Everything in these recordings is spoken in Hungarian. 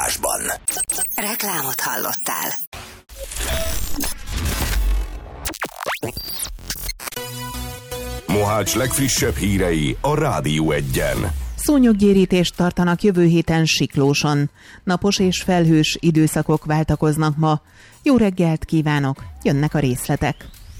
Millásban. Reklámot hallottál. Mohács legfrissebb hírei a Rádió Egyen. Szúnyoggyérítést tartanak jövő héten Siklóson. Napos és felhős időszakok váltakoznak ma. Jó reggelt kívánok, jönnek a részletek.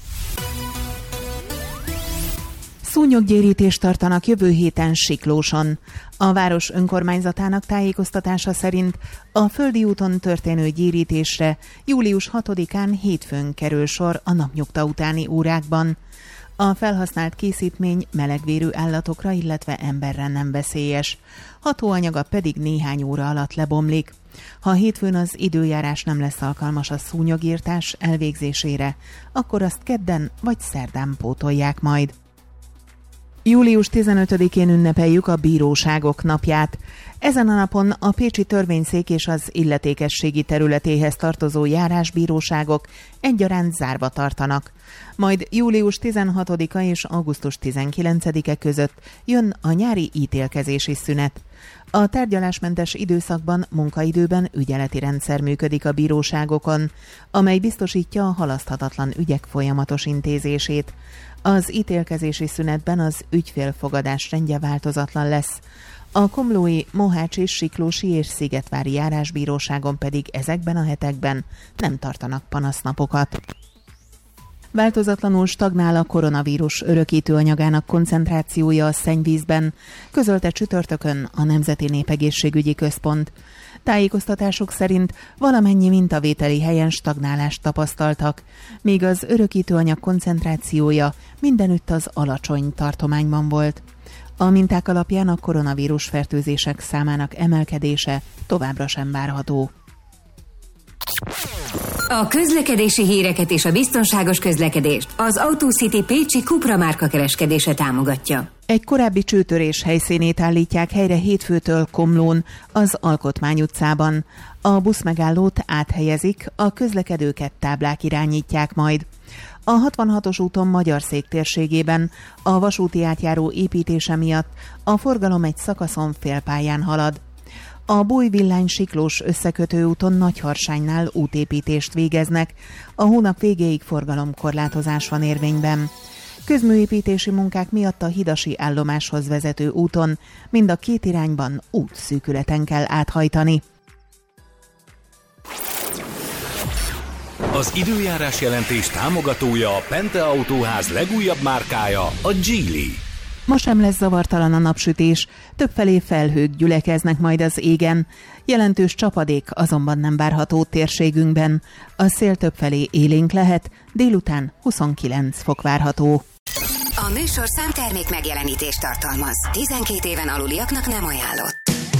Szúnyoggyérítést tartanak jövő héten Siklóson. A város önkormányzatának tájékoztatása szerint a Földi úton történő gyérítésre július 6-án hétfőn kerül sor a napnyugta utáni órákban. A felhasznált készítmény melegvérű állatokra, illetve emberre nem veszélyes. Hatóanyaga pedig néhány óra alatt lebomlik. Ha hétfőn az időjárás nem lesz alkalmas a szúnyogírtás elvégzésére, akkor azt kedden vagy szerdán pótolják majd. Július 15-én ünnepeljük a bíróságok napját. Ezen a napon a Pécsi Törvényszék és az illetékességi területéhez tartozó járásbíróságok egyaránt zárva tartanak. Majd július 16-a és augusztus 19-e között jön a nyári ítélkezési szünet. A tárgyalásmentes időszakban munkaidőben ügyeleti rendszer működik a bíróságokon, amely biztosítja a halaszthatatlan ügyek folyamatos intézését. Az ítélkezési szünetben az ügyfélfogadás rendje változatlan lesz. A komlói, mohácsi, siklósi és szigetvári járásbíróságon pedig ezekben a hetekben nem tartanak panasznapokat. Változatlanul stagnál a koronavírus örökítőanyagának koncentrációja a szennyvízben, közölte csütörtökön a Nemzeti Népegészségügyi Központ. Tájékoztatások szerint valamennyi mintavételi helyen stagnálást tapasztaltak, míg az örökítőanyag koncentrációja mindenütt az alacsony tartományban volt. A minták alapján a koronavírus fertőzések számának emelkedése továbbra sem várható. A közlekedési híreket és a biztonságos közlekedést az AutoCity pécsi Cupra márka kereskedése támogatja. Egy korábbi csőtörés helyszínét állítják helyre hétfőtől Komlón, az Alkotmány utcában. A buszmegállót áthelyezik, a közlekedőket táblák irányítják majd. A 66-os úton Magyarszék térségében a vasúti átjáró építése miatt a forgalom egy szakaszon félpályán halad. A Bújvillány-Siklós összekötő úton Nagyharsánynál útépítést végeznek, a hónap végéig forgalomkorlátozás van érvényben. Közműépítési munkák miatt a hidasi állomáshoz vezető úton mind a két irányban útszűkületen kell áthajtani. Az időjárás jelentés támogatója a Pente Autóház legújabb márkája, a Geely. Ma sem lesz zavartalan a napsütés, többfelé felhők gyülekeznek majd az égen. Jelentős csapadék azonban nem várható térségünkben. A szél többfelé élénk lehet, délután 29 fok várható. A műsor számtermék megjelenítést tartalmaz. 12 éven aluliaknak nem ajánlott.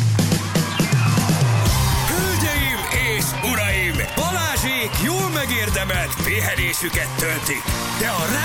Hölgyeim és uraim! Balázsék jól megérdemelt pihenésüket töltik, de a